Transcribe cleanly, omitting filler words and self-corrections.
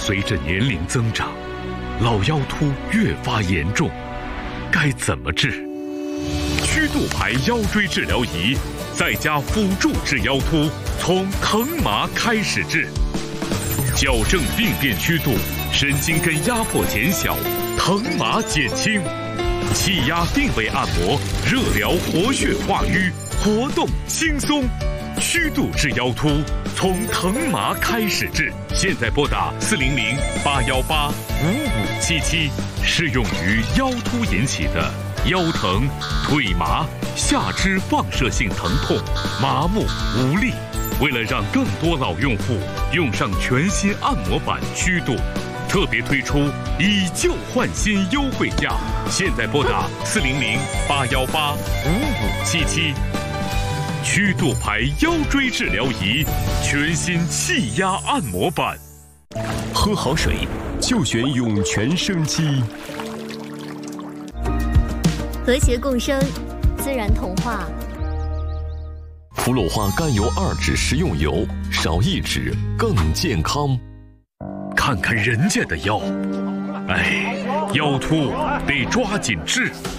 随着年龄增长，老腰突越发严重，该怎么治？曲度牌腰椎治疗仪，在家辅助治腰突，从疼麻开始治，矫正病变曲度，神经根压迫减小，疼麻减轻，气压定位按摩，热疗活血化瘀，活动轻松。曲度治腰突，从疼麻开始治。现在拨打400-818-5577，适用于腰突引起的腰疼、腿麻、下肢放射性疼痛、麻木无力。为了让更多老用户用上全新按摩板曲度，特别推出以旧换新优惠价。现在拨打400-818-5577。曲度牌腰椎治疗仪，全新气压按摩板。 喝好水就选涌泉生机。 和谐共生，自然童话。 普鲁化甘油2酯食用油，少1酯更健康。 看看人家的腰，哎，腰突得抓紧治。